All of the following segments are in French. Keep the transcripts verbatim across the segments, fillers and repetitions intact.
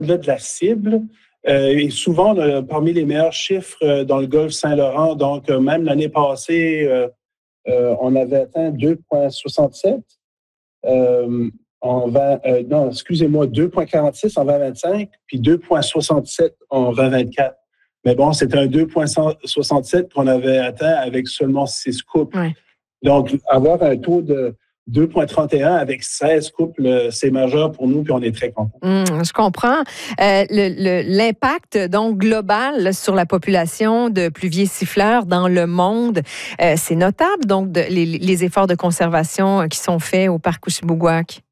au-delà de la cible. Euh, et souvent, on a parmi les meilleurs chiffres euh, dans le golfe Saint-Laurent. Donc, euh, même l'année passée, euh, euh, on avait atteint deux virgule soixante-sept. Euh, en vingt, euh, non, excusez-moi, deux virgule quarante-six en vingt vingt-cinq, puis deux virgule soixante-sept en vingt vingt-quatre. Mais bon, c'était un deux virgule soixante-sept qu'on avait atteint avec seulement six couples. Ouais. Donc, avoir un taux de deux virgule trente et un avec seize couples, c'est majeur pour nous, puis on est très contents. Mmh, je comprends. Euh, le, le, l'impact donc global là, sur la population de pluviers siffleurs dans le monde, euh, c'est notable, donc, de, les, les efforts de conservation qui sont faits au parc Kouchibouguac.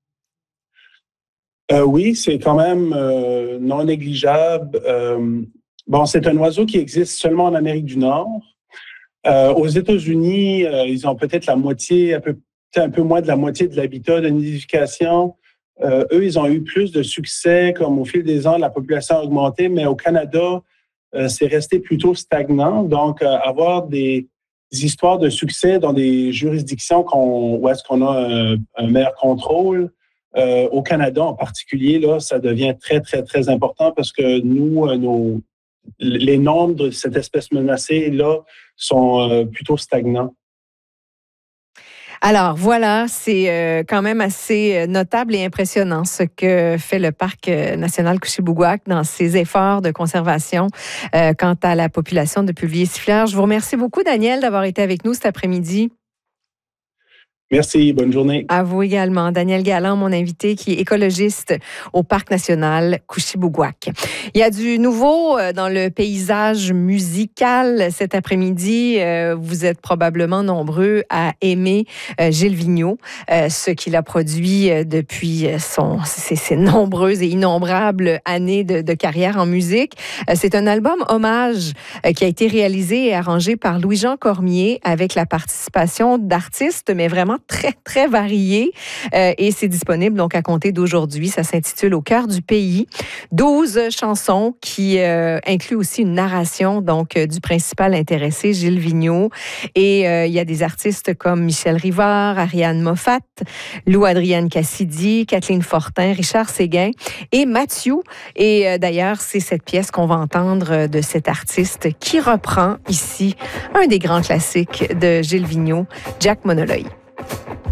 Euh, oui, c'est quand même euh, non négligeable. Euh, bon, c'est un oiseau qui existe seulement en Amérique du Nord. Euh, aux États-Unis, euh, ils ont peut-être la moitié, un peu, un peu moins de la moitié de l'habitat de nidification. Euh, eux, ils ont eu plus de succès, comme au fil des ans, la population a augmenté, mais au Canada, euh, c'est resté plutôt stagnant. Donc, euh, avoir des, des histoires de succès dans des juridictions qu'on, où est-ce qu'on a un, un meilleur contrôle, euh, au Canada en particulier, là, ça devient très, très, très important parce que nous, euh, nos, les nombres de cette espèce menacée-là sont euh, plutôt stagnants. Alors voilà, c'est euh, quand même assez notable et impressionnant ce que fait le Parc national Kouchibouguac dans ses efforts de conservation euh, quant à la population de pluviers siffleurs. Je vous remercie beaucoup, Daniel, d'avoir été avec nous cet après-midi. Merci, bonne journée. À vous également. Daniel Galland, mon invité, qui est écologiste au Parc national Kouchibouguac. Il y a du nouveau dans le paysage musical cet après-midi. Vous êtes probablement nombreux à aimer Gilles Vigneault, ce qu'il a produit depuis son, ses, ses nombreuses et innombrables années de, de carrière en musique. C'est un album hommage qui a été réalisé et arrangé par Louis-Jean Cormier avec la participation d'artistes, mais vraiment très, très varié euh, et c'est disponible donc à compter d'aujourd'hui. Ça s'intitule Au cœur du pays. douze chansons qui euh, incluent aussi une narration donc euh, du principal intéressé, Gilles Vigneault. Et euh, il y a des artistes comme Michel Rivard, Ariane Moffat, Lou-Adrienne Cassidy, Kathleen Fortin, Richard Séguin et Mathieu. Et euh, d'ailleurs, c'est cette pièce qu'on va entendre de cet artiste qui reprend ici un des grands classiques de Gilles Vigneault, Jack Monoloy.